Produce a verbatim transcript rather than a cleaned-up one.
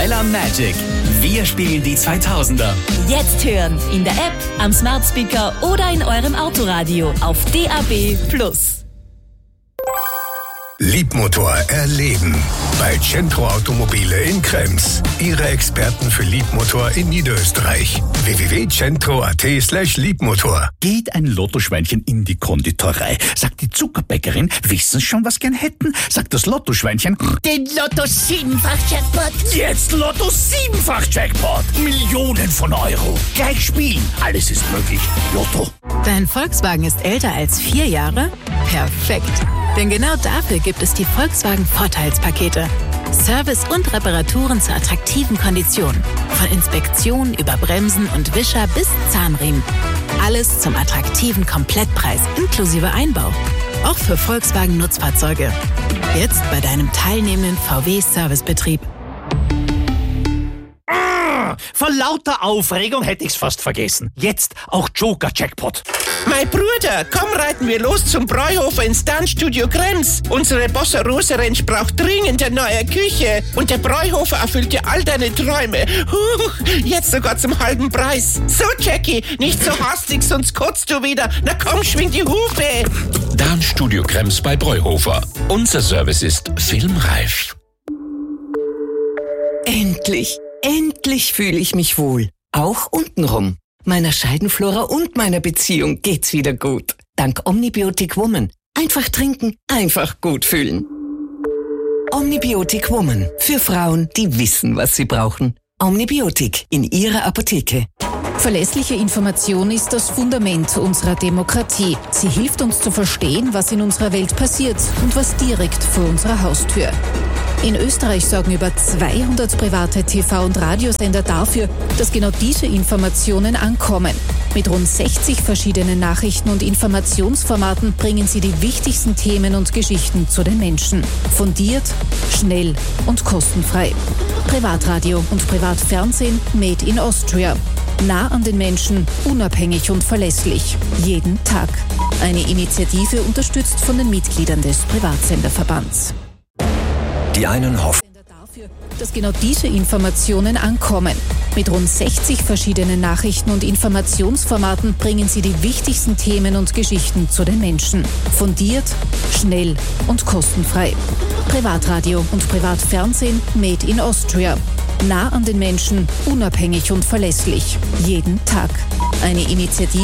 Arabella Magic. Wir spielen die zweitausender. Jetzt hören in der App, am Smart Speaker oder in eurem Autoradio auf D A B Plus. Liebmotor erleben. Bei Centro Automobile in Krems. Ihre Experten für Liebmotor in Niederösterreich. w w w punkt centro punkt a t slash liebmotor. Geht ein Lottoschweinchen in die Konditorei, sagt die Zuckerbäckerin, wissen Sie schon, was gern hätten? Sagt das Lottoschweinchen, den Lotto siebenfach Jackpot. Jetzt Lotto siebenfach Jackpot. Millionen von Euro. Gleich spielen. Alles ist möglich. Lotto. Dein Volkswagen ist älter als vier Jahre? Perfekt. Denn genau dafür gibt es die Volkswagen Vorteilspakete. Service und Reparaturen zu attraktiven Konditionen. Von Inspektion über Bremsen und Wischer bis Zahnriemen. Alles zum attraktiven Komplettpreis inklusive Einbau. Auch für Volkswagen Nutzfahrzeuge. Jetzt bei deinem teilnehmenden V W-Servicebetrieb. Vor lauter Aufregung hätte ich's fast vergessen. Jetzt auch Joker-Jackpot. Mein Bruder, komm reiten wir los zum Bräuhofer ins Tanzstudio Krems. Unsere Bossa Rosa Ranch braucht dringend eine neue Küche. Und der Bräuhofer erfüllt dir all deine Träume. Huch, jetzt sogar zum halben Preis. So, Jackie, nicht so hastig, sonst kotzt du wieder. Na komm, schwing die Hufe. Tanzstudio Krems bei Bräuhofer. Unser Service ist filmreif. Endlich, endlich fühle ich mich wohl. Auch untenrum. Meiner Scheidenflora und meiner Beziehung geht's wieder gut. Dank Omnibiotic Woman. Einfach trinken, einfach gut fühlen. Omnibiotic Woman. Für Frauen, die wissen, was sie brauchen. Omnibiotic in ihrer Apotheke. Verlässliche Information ist das Fundament unserer Demokratie. Sie hilft uns zu verstehen, was in unserer Welt passiert und was direkt vor unserer Haustür. In Österreich sorgen über zweihundert private T V- und Radiosender dafür, dass genau diese Informationen ankommen. Mit rund sechzig verschiedenen Nachrichten und Informationsformaten bringen sie die wichtigsten Themen und Geschichten zu den Menschen. Fundiert, schnell und kostenfrei. Privatradio und Privatfernsehen made in Austria. Nah an den Menschen, unabhängig und verlässlich. Jeden Tag. Eine Initiative unterstützt von den Mitgliedern des Privatsenderverbands. Die einen hoffen, Dafür, dass genau diese Informationen ankommen. Mit rund sechzig verschiedenen Nachrichten und Informationsformaten bringen sie die wichtigsten Themen und Geschichten zu den Menschen. Fundiert, schnell und kostenfrei. Privatradio und Privatfernsehen made in Austria. Nah an den Menschen, unabhängig und verlässlich. Jeden Tag. Eine Initiative